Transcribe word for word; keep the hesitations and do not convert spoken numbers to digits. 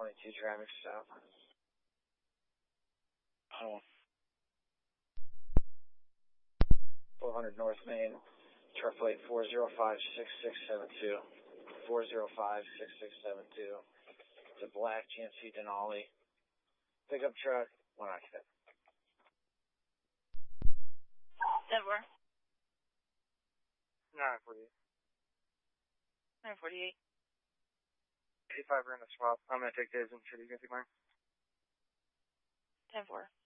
twenty-two traffic stop. Oh. four hundred North Main, truck plate four zero five six six seven two. four zero five six six seven two. It's a black G M C Denali. Pickup truck, one occupant. Denver. nine forty-eight. nine forty-eight. eighty-five are in the swap. I'm going to take days and shit. You can take mine? ten four.